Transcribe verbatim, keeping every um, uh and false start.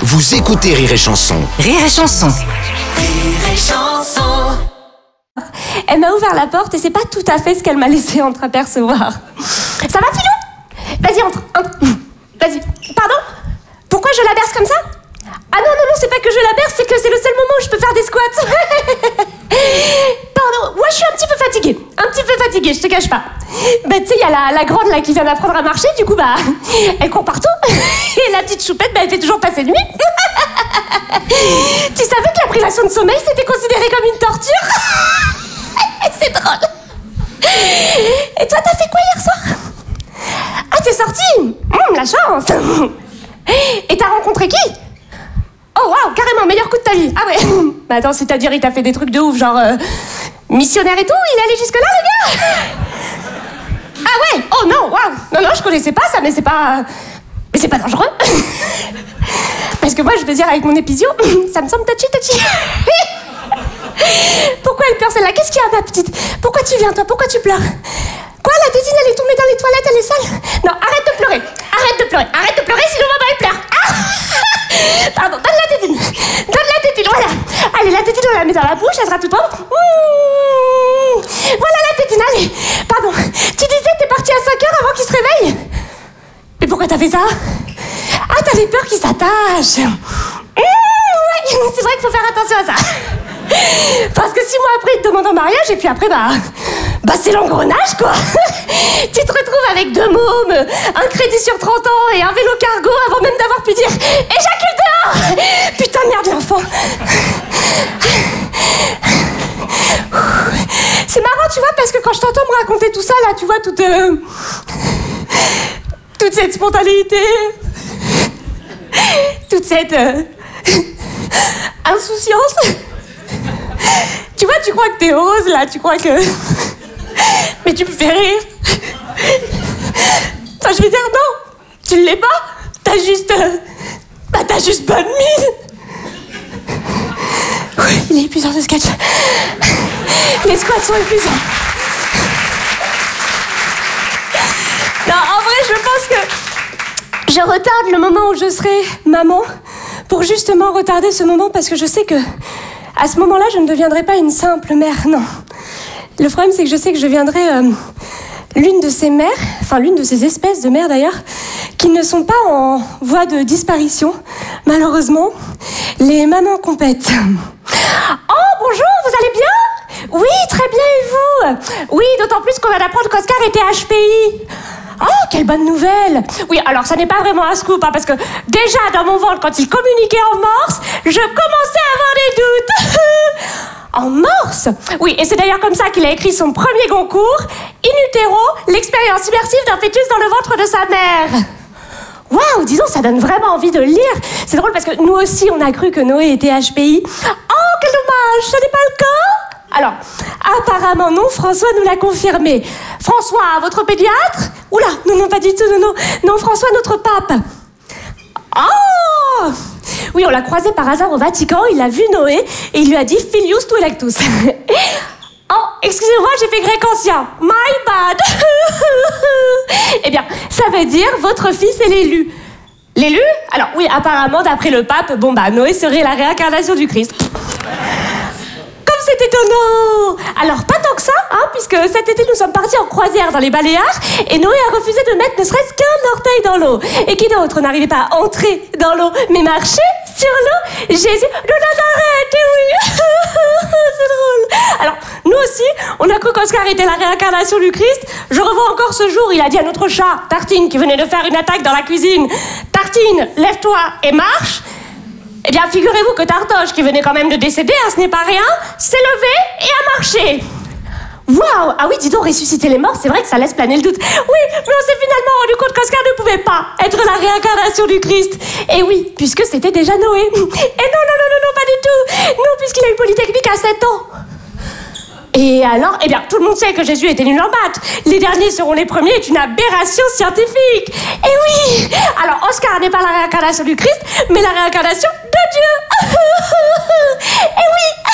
Vous écoutez Rire et Chanson. Rire et Chanson. Rire et Chanson. Elle m'a ouvert la porte et c'est pas tout à fait ce qu'elle m'a laissé entreapercevoir. Ça va, Philou? Vas-y, entre, entre. Vas-y. Pardon? Pourquoi je la berce comme ça? Ah non, non, non, c'est pas que je la berce, c'est que c'est le seul moment où je peux faire des squats. Pardon, moi je suis un petit peu fatiguée. Un petit peu fatiguée, je te cache pas. Bah tu sais, il y a la, la grande là qui vient d'apprendre à marcher, du coup bah, elle court partout. Et la petite choupette, bah elle fait toujours passer de nuit. Tu savais que la privation de sommeil c'était considéré comme une torture? C'est drôle. Et toi, t'as fait quoi hier soir? Ah, t'es sortie? Mmh, la chance. Et t'as rencontré qui? Oh waouh, carrément, meilleur coup de ta vie. Ah ouais. Bah attends, c'est-à-dire il t'a fait des trucs de ouf, genre euh, missionnaire et tout? Il est allé jusque-là, le gars? Ah ouais. Oh non, waouh. Non, non, je connaissais pas ça, mais c'est pas... Mais c'est pas dangereux. Parce que moi, je veux dire, avec mon épisio, ça me semble touchy, touchy. Pourquoi elle pleure celle-là? Qu'est-ce qu'il y a, ma petite? Pourquoi tu viens, toi? Pourquoi tu pleures? Quoi, la tétine, elle est tombée dans les toilettes, elle est sale? Non, arrête de pleurer. Arrête de pleurer. Arrête de pleurer, sinon maman, elle pleure. Ah Pardon, donne la tétine. Donne la tétine, voilà. Allez, la tétine, on la met dans la bouche, elle sera toute propre. Mmh. Voilà la tétine, allez. Pardon, tu disais que t'es partie à cinq heures avant qu'il se réveille? Mais pourquoi t'as fait ça? Ah, t'avais peur qu'il s'attache. Mmh, ouais, c'est vrai qu'il faut faire attention à ça. Parce que six mois après, il te demande en mariage, et puis après, bah... Bah, c'est l'engrenage, quoi. Tu te retrouves avec deux mômes, un crédit sur trente ans et un vélo cargo avant même d'avoir pu dire « Éjacule dehors !» Putain, merde, l'enfant. C'est marrant, tu vois, parce que quand je t'entends me raconter tout ça, là, tu vois, toute... Euh, toute cette spontanéité, toute cette... Euh, insouciance... Tu vois, tu crois que t'es heureuse, là, tu crois que... Mais tu me fais rire. Enfin, je veux dire, non, tu ne l'es pas. T'as juste... Euh... Bah, t'as juste bonne mine. Oui, il est épuisant, ce sketch. Les squats sont épuisants. Non, en vrai, je pense que... Je retarde le moment où je serai maman pour justement retarder ce moment parce que je sais que... À ce moment-là, je ne deviendrai pas une simple mère, non. Le problème, c'est que je sais que je deviendrai euh, l'une de ces mères, enfin l'une de ces espèces de mères d'ailleurs, qui ne sont pas en voie de disparition, malheureusement, les mamans compètes. Oh, bonjour, vous allez bien? Oui, très bien, et vous? Oui, d'autant plus qu'on vient d'apprendre qu'Oscar était H P I. Oh, quelle bonne nouvelle! Oui, alors ça n'est pas vraiment un scoop, hein, parce que déjà dans mon ventre, quand il communiquait en morse, je commençais à avoir des doutes. En morse? Oui, et c'est d'ailleurs comme ça qu'il a écrit son premier concours, In utero, l'expérience immersive d'un fœtus dans le ventre de sa mère. Waouh, disons, ça donne vraiment envie de le lire. C'est drôle parce que nous aussi, on a cru que Noé était H P I. Oh, quel dommage, ce n'est pas le cas. Alors, apparemment non, François nous l'a confirmé. François, votre pédiatre? Oula, non, non, pas du tout, non, non. Non, François, notre pape. Oh! Oui, on l'a croisé par hasard au Vatican, il a vu Noé et il lui a dit « Filius tu electus ». Oh, excusez-moi, j'ai fait grec ancien. My bad. Eh bien, ça veut dire « Votre fils est l'élu ». L'élu? Alors oui, apparemment, d'après le pape, bon bah, Noé serait la réincarnation du Christ. C'est étonnant. Alors, pas tant que ça, hein, puisque cet été, nous sommes partis en croisière dans les Baléares et Noé a refusé de mettre ne serait-ce qu'un orteil dans l'eau. Et qui d'autre n'arrivait pas à entrer dans l'eau, mais marcher sur l'eau? Jésus de Nazareth, et oui. C'est drôle. Alors, nous aussi, on a cru qu'Oscar était la réincarnation du Christ. Je revois encore ce jour, il a dit à notre chat, Tartine, qui venait de faire une attaque dans la cuisine, « Tartine, lève-toi et marche !» Eh bien, figurez-vous que Tartoche, qui venait quand même de décéder, hein, ce n'est pas rien, s'est levé et a marché. Waouh! Ah oui, dis donc, ressusciter les morts, c'est vrai que ça laisse planer le doute. Oui, mais on s'est finalement rendu compte qu'Oscar ne pouvait pas être la réincarnation du Christ. Et oui, puisque c'était déjà Noé. Et non, non, non, non, non, pas du tout. Non, puisqu'il a eu Polytechnique à sept ans. Et alors, eh bien, tout le monde sait que Jésus était nul en maths. Les derniers seront les premiers est une aberration scientifique. Et oui! Alors, Oscar n'est pas la réincarnation du Christ, mais la réincarnation de Dieu. Et oui!